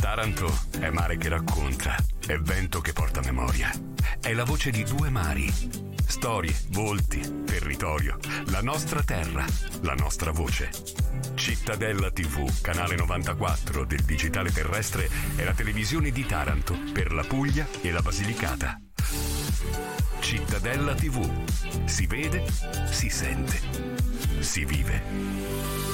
Taranto è mare che racconta, è vento che porta memoria, è la voce di due mari. Storie, volti, territorio, la nostra terra, la nostra voce. Cittadella TV, canale 94 del digitale terrestre, è la televisione di Taranto per la Puglia e la Basilicata. Cittadella TV. Si vede, si sente, si vive.